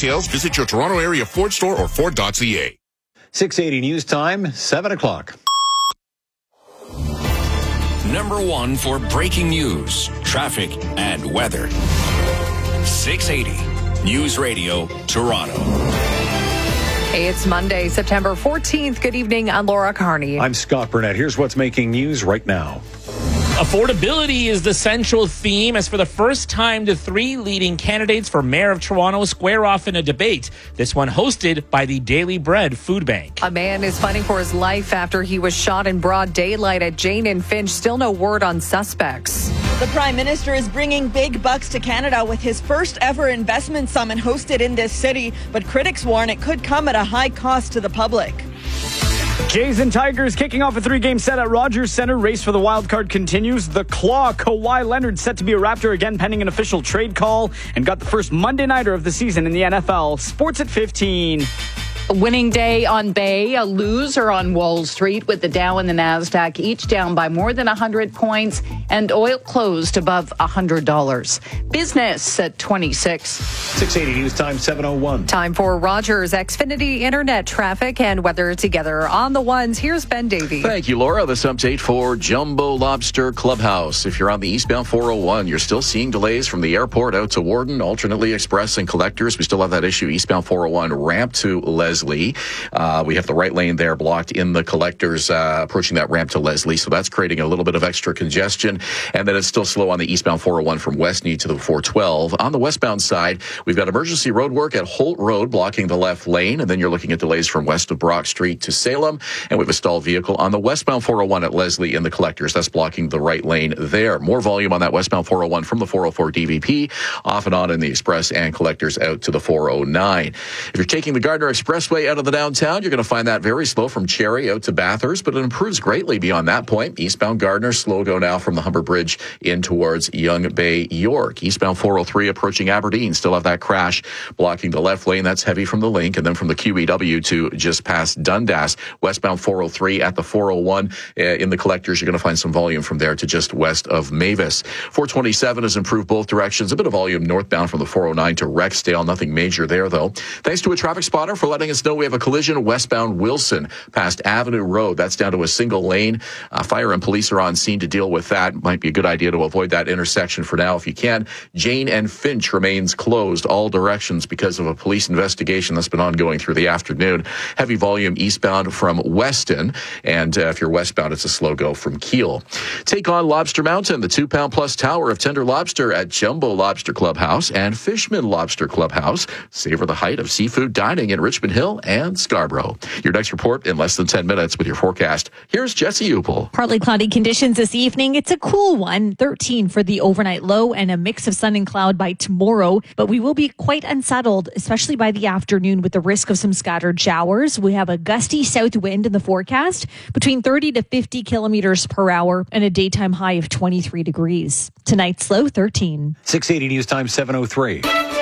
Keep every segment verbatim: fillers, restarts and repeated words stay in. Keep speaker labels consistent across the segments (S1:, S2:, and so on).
S1: details, visit your Toronto area Ford store or Ford dot C A.
S2: six eighty News Time, seven o'clock.
S3: Number one for breaking news, traffic, and weather. six eighty News Radio, Toronto.
S4: Hey, it's Monday, September fourteenth. Good evening. I'm Laura Carney.
S2: I'm Scott Burnett. Here's what's making news right now.
S5: Affordability is the central theme as for the first time the three leading candidates for Mayor of Toronto square off in a debate. This one hosted by the Daily Bread Food Bank.
S4: A man is fighting for his life after he was shot in broad daylight at Jane and Finch. Still no word on suspects.
S6: The Prime Minister is bringing big bucks to Canada with his first ever investment summit hosted in this city, but critics warn it could come at a high cost to the public.
S7: Jays and Tigers kicking off a three-game set at Rogers Centre. Race for the wild card continues. The Claw, Kawhi Leonard, set to be a Raptor again pending an official trade call, and got the first Monday nighter of the season in the N F L. Sports at fifteen.
S8: A winning day on Bay, a loser on Wall Street with the Dow and the Nasdaq each down by more than one hundred points, and oil closed above one hundred dollars. Business at twenty-six.
S2: six eighty News Time, seven oh one.
S4: Time for Rogers Xfinity Internet traffic and weather together on the ones. Here's Ben Davey.
S9: Thank you, Laura. This update for Jumbo Lobster Clubhouse. If you're on the eastbound four oh one, you're still seeing delays from the airport out to Warden, alternately Express and Collectors. We still have that issue eastbound four oh one ramp to Leslie. Uh, we have the right lane there blocked in the Collectors uh, approaching that ramp to Leslie, so that's creating a little bit of extra congestion. And then it's still slow on the eastbound four oh one from Westmead to the four twelve. On the westbound side, we've got emergency road work at Holt Road blocking the left lane, and then you're looking at delays from west of Brock Street to Salem, and we have a stalled vehicle on the westbound four oh one at Leslie in the Collectors. That's blocking the right lane there. More volume on that westbound four oh one from the four oh four D V P, off and on in the Express and Collectors out to the four oh nine. If you're taking the Gardner Expressway out of the downtown, you're going to find that very slow from Cherry out to Bathurst, but it improves greatly beyond that point. Eastbound Gardner, slow go now from the Humber Bridge in towards Young Bay, York. Eastbound four oh three approaching Aberdeen, still have that crash blocking the left lane. That's heavy from the Link, and then from the Q E W to just past Dundas. Westbound four oh three at the four oh one uh, in the Collectors, you're going to find some volume from there to just west of Mavis. four twenty-seven has improved both directions. A bit of volume northbound from the four oh nine to Rexdale. Nothing major there, though. Thanks to a traffic spotter for letting us know we have a collision westbound Wilson past Avenue Road. That's down to a single lane. Uh, fire and police are on scene to deal with that. Might be a good idea to avoid that intersection for now if you can. Jane and Finch remains closed all directions because of a police investigation that's been ongoing through the afternoon. Heavy volume eastbound from Weston, and uh, if you're westbound, it's a slow go from Keele. Take on Lobster Mountain, the two-pound plus tower of tender lobster at Jumbo Lobster Clubhouse and Fishman Lobster Clubhouse. Savor the height of seafood dining in Richmond Hill and Scarborough. Your next report in less than ten minutes with your forecast. Here's Jesse Upel.
S10: Partly cloudy conditions this evening. It's a cool one, thirteen for the overnight low and a mix of sun and cloud by tomorrow. But we will be quite unsettled, especially by the afternoon with the risk of some scattered showers. We have a gusty south wind in the forecast between thirty to fifty kilometers per hour and a daytime high of twenty-three degrees. Tonight's low thirteen.
S2: six eighty News Time, seven oh three.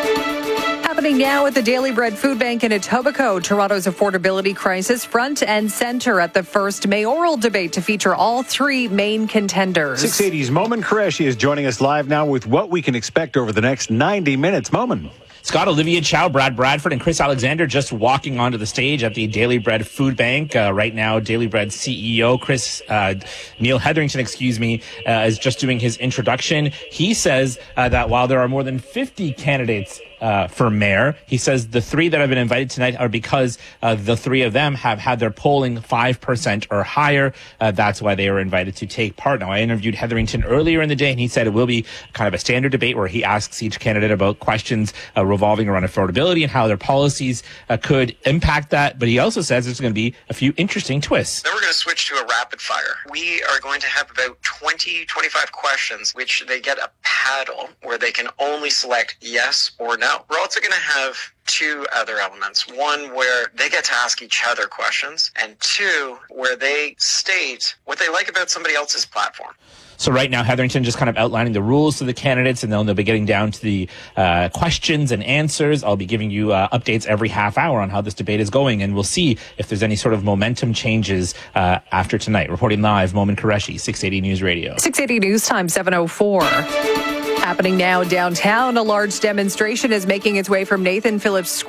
S4: Happening now at the Daily Bread Food Bank in Etobicoke, Toronto's affordability crisis front and center at the first mayoral debate to feature all three main contenders.
S2: six eighty's Momin Qureshi is joining us live now with what we can expect over the next ninety minutes. Momin.
S5: Scott, Olivia Chow, Brad Bradford, and Chris Alexander just walking onto the stage at the Daily Bread Food Bank. Uh, right now, Daily Bread C E O Chris uh, Neil Hetherington, excuse me, uh, is just doing his introduction. He says uh, that while there are more than fifty candidates Uh, for mayor, he says the three that have been invited tonight are because uh, the three of them have had their polling five percent or higher. Uh, that's why they were invited to take part. Now, I interviewed Hetherington earlier in the day, and he said it will be kind of a standard debate where he asks each candidate about questions uh, revolving around affordability and how their policies uh, could impact that. But he also says there's going to be a few interesting twists.
S11: Then we're going to switch to a rapid fire. We are going to have about twenty, twenty-five questions, which they get a paddle where they can only select yes or no. We're also going to have two other elements. One where they get to ask each other questions, and two where they state what they like about somebody else's platform.
S5: So right now, Hetherington just kind of outlining the rules to the candidates, and then they'll be getting down to the uh, questions and answers. I'll be giving you uh, updates every half hour on how this debate is going, and we'll see if there's any sort of momentum changes uh, after tonight. Reporting live, Momin Qureshi, six eighty News Radio.
S4: six eighty News Time, seven oh four. Happening now downtown, a large demonstration is making its way from Nathan Phillips Square